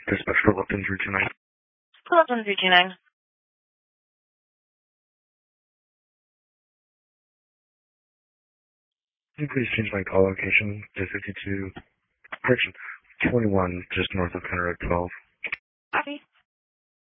Dispatch for Lupton 329. Lupton 329. Can you please change my call location to 52, correction, 21, just north of County Road 12. Copy.